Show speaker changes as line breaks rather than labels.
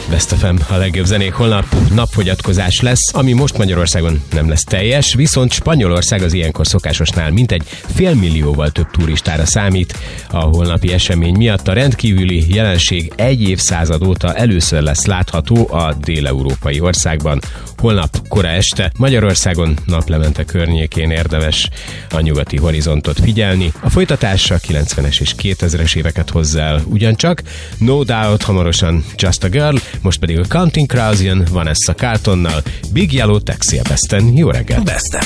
Best FM, a legjobb zenék. Holnap napfogyatkozás lesz, ami most Magyarországon nem lesz teljes, viszont Spanyolország az ilyenkor szokásosnál mintegy 500 000-val több turistára számít. A holnapi esemény miatt a rendkívüli jelenség egy évszázad óta először lesz látható a déleurópai országban. Holnap kora este Magyarországon Naplemente környékén érdemes a nyugati horizontot figyelni. A folytatás a 90-es és 2000-es éveket hozzá el ugyancsak. No Doubt, hamarosan Just a Girl, most pedig a Counting Crows jön Vanessa Carltonnal, Big Yellow Taxi a Besten. Jó reggelt!
Best